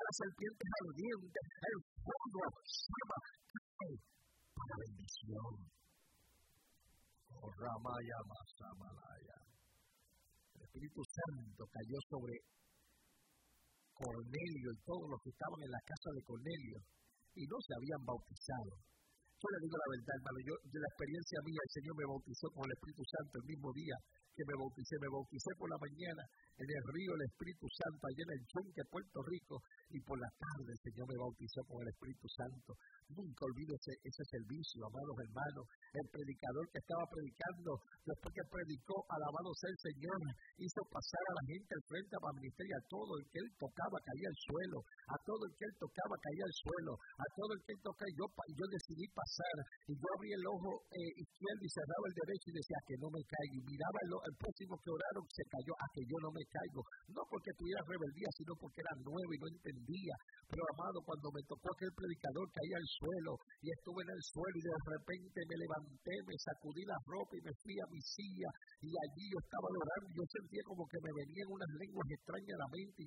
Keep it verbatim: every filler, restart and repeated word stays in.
las serpientes ardientes, el fuego llama para bendición. Oh, Ramaya Masamalaya. El Espíritu Santo cayó sobre Cornelio y todos los que estaban en la casa de Cornelio y no se habían bautizado. Yo le digo la verdad, hermano, yo de la experiencia mía, el Señor me bautizó con el Espíritu Santo el mismo día que me bauticé. Me bauticé por la mañana en el río del Espíritu Santo, allá en el Chunque, Puerto Rico, y por la tarde el Señor me bautizó con el Espíritu Santo. Nunca olvido ese, ese servicio, amados hermanos. El predicador que estaba predicando, después que predicó, alabado sea el Señor, hizo pasar a la gente al frente a la ministeria. A todo el que él tocaba caía al suelo, a todo el que él tocaba caía al suelo, a todo el que él tocaba. Yo, yo decidí pasar, y yo abrí el ojo eh, izquierdo y cerraba el derecho y decía que no me caiga. Y miraba el, el próximo que oraron, se cayó, a que yo no me caigo. No porque tuviera rebeldía, sino porque era nuevo y no entendía. Pero amado, cuando me tocó aquel predicador caía al suelo y estuve en el suelo y de repente me levanté, me sacudí la ropa y me fui a mi silla y allí yo estaba orando. Yo sentía como que me venían unas lenguas extrañas a la mente y